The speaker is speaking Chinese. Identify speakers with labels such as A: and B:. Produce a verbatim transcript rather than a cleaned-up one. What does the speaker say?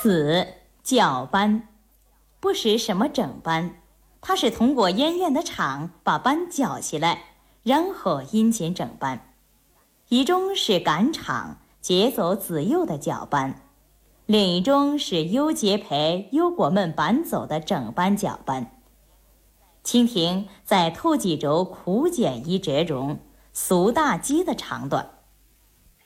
A: 子搅班，不是什么整班，它是通过烟院的场把班搅起来，然后阴间整班。一种是赶场节奏自由的搅班，另一种是有节拍有过门伴奏的整班搅班。请听在头几周枯涧一折中苏妲己的唱段。